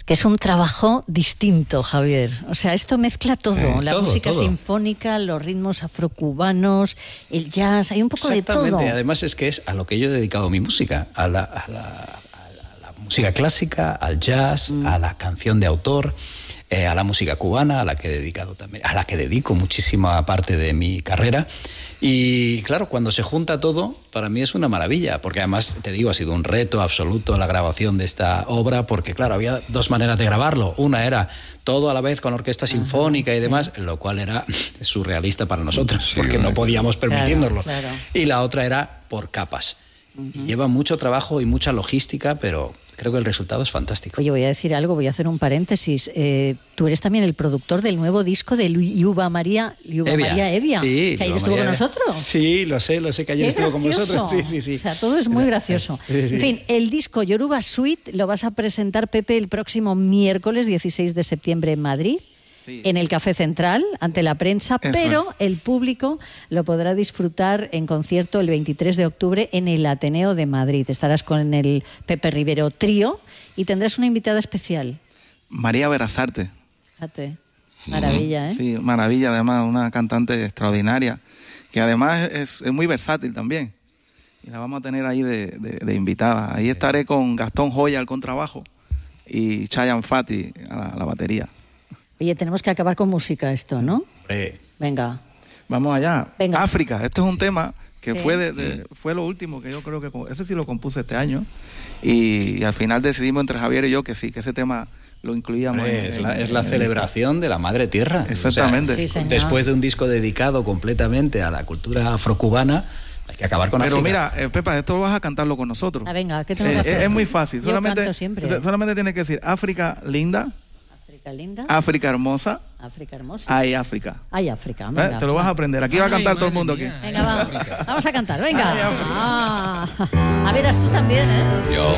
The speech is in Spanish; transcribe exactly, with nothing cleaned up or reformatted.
que es un trabajo distinto, Javier. O sea, esto mezcla todo, eh, la todo, música todo. sinfónica, los ritmos afrocubanos, el jazz, hay un poco de todo. Exactamente, además es que es a lo que yo he dedicado mi música, a la, a la, a la música clásica, al jazz, mm. a la canción de autor, eh, a la música cubana, a la que he dedicado también, a la que dedico muchísima parte de mi carrera. Y claro, cuando se junta todo, para mí es una maravilla, porque además, te digo, ha sido un reto absoluto la grabación de esta obra, porque claro, había dos maneras de grabarlo. Una era todo a la vez con orquesta sinfónica, ajá, y demás, sí. lo cual era surrealista para nosotros, sí, porque no podíamos permitirnoslo. Claro, claro. Y la otra era por capas. Uh-huh. Y lleva mucho trabajo y mucha logística, pero creo que el resultado es fantástico. Oye, voy a decir algo, voy a hacer un paréntesis. Eh, tú eres también el productor del nuevo disco de Yuba María, Yuba Evia. María Evia, sí, que ayer Yuba estuvo María con Evia. nosotros. Sí, lo sé, lo sé que ayer Qué estuvo gracioso. con vosotros. Sí, sí, sí. O sea, todo es muy gracioso. Sí, sí. En fin, el disco Yoruba Suite lo vas a presentar, Pepe, el próximo miércoles dieciséis de septiembre en Madrid. Sí. En el Café Central, ante la prensa, Eso pero es. El público lo podrá disfrutar en concierto el veintitrés de octubre en el Ateneo de Madrid. Estarás con el Pepe Rivero Trío y tendrás una invitada especial. María Berazarte. Fíjate, maravilla, ¿eh? Sí, maravilla, además, una cantante extraordinaria, que además es, es muy versátil también. Y la vamos a tener ahí de, de, de invitada. Ahí estaré con Gastón Joya al contrabajo y Chayanne Fati a la, a la batería. Oye, tenemos que acabar con música esto, ¿no? Eh. Venga. Vamos allá. Venga. África, esto es un sí. tema que sí. fue de, de, fue lo último que yo creo que... Ese sí lo compuse este año. Y, y al final decidimos entre Javier y yo que sí, que ese tema lo incluíamos. Eh, en, es la, en, es la en celebración el... de la Madre Tierra. Exactamente. O sea, sí, señor. Después de un disco dedicado completamente a la cultura afrocubana, hay que acabar con Pero África. mira, eh, Pepa, esto lo vas a cantarlo con nosotros. Ah, venga, ¿qué tengo eh, que hacer? Es muy fácil. Yo solamente, canto siempre. Solamente tienes que decir África linda. África linda. África hermosa. África hermosa. Ay, África. Ay, África. Venga, ¿Eh? Te lo vas a aprender. Aquí Ay, va a cantar todo el madre mundo mía. aquí. Venga, vamos. Vamos a cantar, venga. Ay, ah. A ver, tú también, ¿eh? Yo